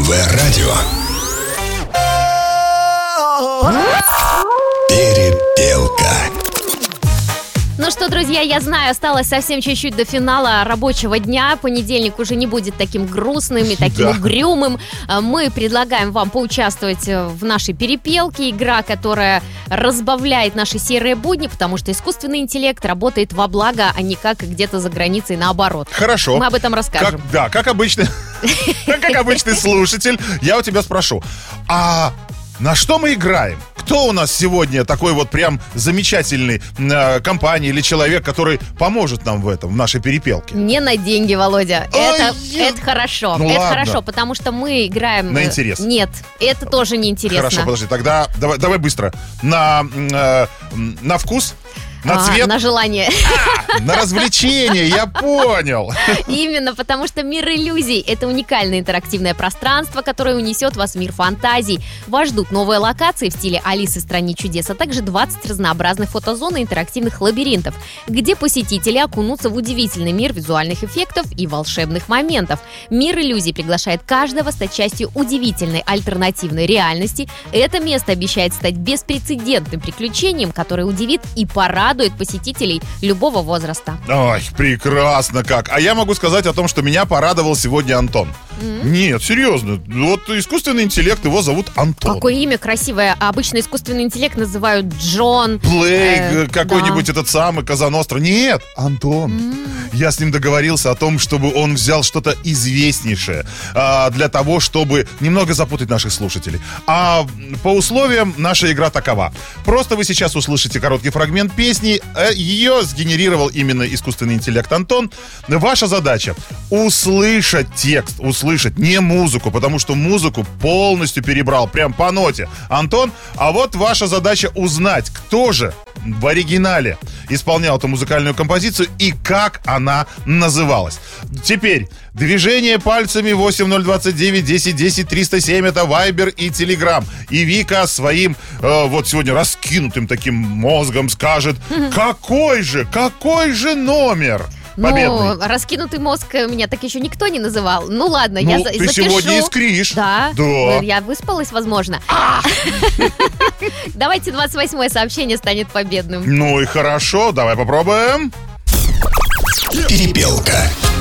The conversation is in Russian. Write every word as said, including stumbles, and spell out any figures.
МВ-радио. Перепелка. Ну что, друзья, я знаю, осталось совсем чуть-чуть до финала рабочего дня. Понедельник уже не будет таким грустным и таким Да. угрюмым. Мы предлагаем вам поучаствовать в нашей перепелке. Игра, которая разбавляет наши серые будни, потому что искусственный интеллект работает во благо, а не как где-то за границей наоборот. Хорошо. Мы об этом расскажем. Как, да, как обычный, как обычный слушатель, я у тебя спрошу, а на что мы играем? Кто у нас сегодня такой вот прям замечательный э, компания или человек, который поможет нам в этом, в нашей перепелке? Не на деньги, Володя. Ой, Это, я- это хорошо. Ну это ладно. хорошо, потому что мы играем... На э, интерес. Нет, это тоже не интересно. Хорошо, подожди, тогда давай, давай быстро. На, э, на вкус? На А, цвет? на желание. На развлечение, я понял. Именно, потому что мир иллюзий – это уникальное интерактивное пространство, которое унесет вас в мир фантазий. Вас ждут новые локации в стиле Алисы в стране чудес, а также двадцать разнообразных фотозон и интерактивных лабиринтов, где посетители окунутся в удивительный мир визуальных эффектов и волшебных моментов. Мир иллюзий приглашает каждого стать частью удивительной альтернативной реальности. Это место обещает стать беспрецедентным приключением, которое удивит и порадует посетителей любого возраста. Ой, прекрасно как. А я могу сказать о том, что меня порадовал сегодня Антон. Mm-hmm. Нет, серьезно. Вот искусственный интеллект, его зовут Антон. Какое имя красивое. А обычно искусственный интеллект называют Джон. Плей, Э, какой-нибудь да. этот самый Казаностро. Нет, Антон. Mm. Я с ним договорился о том, чтобы он взял что-то известнейшее а, для того, чтобы немного запутать наших слушателей. А по условиям наша игра такова. Просто вы сейчас услышите короткий фрагмент песни. э, Ее сгенерировал именно искусственный интеллект Антон. Ваша задача услышать текст, услышать, не музыку, потому что музыку полностью перебрал, прям по ноте Антон. А вот ваша задача узнать, кто же в оригинале исполнял эту музыкальную композицию и как она называлась. Теперь движение пальцами восемь ноль двадцать девять десять десять триста семь это Вайбер и Телеграм. И Вика своим э, вот сегодня раскинутым таким мозгом скажет, какой же, какой же номер победный. Ну, раскинутый мозг меня так еще никто не называл. Ну ладно, Ну, я за- ты запишу. сегодня искришь. Да? Да. Я выспалась, возможно. Давайте двадцать восьмое сообщение станет победным. Ну и хорошо, давай попробуем. Перепелка.